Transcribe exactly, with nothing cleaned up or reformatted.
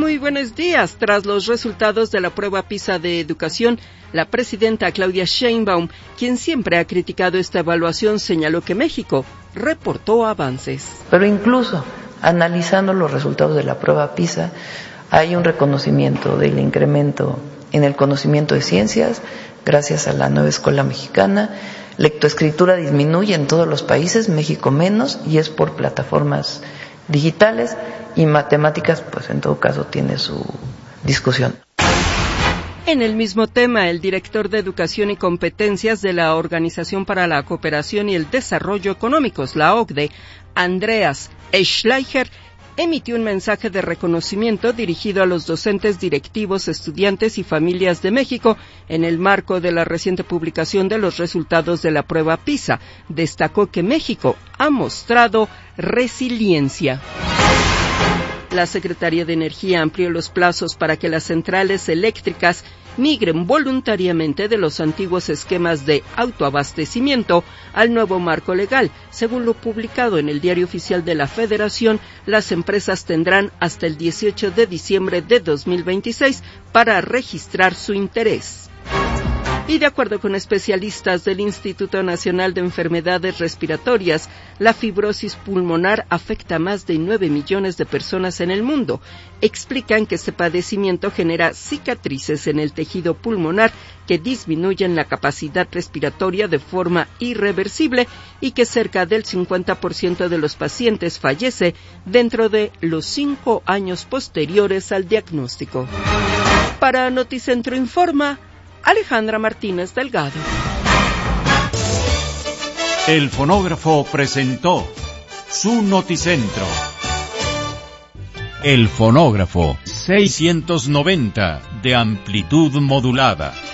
Muy buenos días. Tras los resultados de la prueba PISA de educación, la presidenta Claudia Sheinbaum, quien siempre ha criticado esta evaluación, señaló que México reportó avances. Pero incluso analizando los resultados de la prueba PISA, hay un reconocimiento del incremento en el conocimiento de ciencias gracias a la nueva escuela mexicana. Lectoescritura disminuye en todos los países, México menos, y es por plataformas digitales, y matemáticas, pues en todo caso tiene su discusión. En el mismo tema, el director de Educación y Competencias de la Organización para la Cooperación y el Desarrollo Económicos, la O C D E, Andreas Schleicher, emitió un mensaje de reconocimiento dirigido a los docentes, directivos, estudiantes y familias de México en el marco de la reciente publicación de los resultados de la prueba PISA. Destacó que México ha mostrado resiliencia. La Secretaría de Energía amplió los plazos para que las centrales eléctricas migren voluntariamente de los antiguos esquemas de autoabastecimiento al nuevo marco legal. Según lo publicado en el Diario Oficial de la Federación, las empresas tendrán hasta el dieciocho de diciembre de dos mil veintiséis para registrar su interés. Y de acuerdo con especialistas del Instituto Nacional de Enfermedades Respiratorias, la fibrosis pulmonar afecta a más de nueve millones de personas en el mundo. Explican que este padecimiento genera cicatrices en el tejido pulmonar que disminuyen la capacidad respiratoria de forma irreversible y que cerca del cincuenta por ciento de los pacientes fallece dentro de los cinco años posteriores al diagnóstico. Para Noticentro Informa, Alejandra Martínez Delgado. El fonógrafo presentó su Noticentro. El fonógrafo seiscientos noventa de amplitud modulada.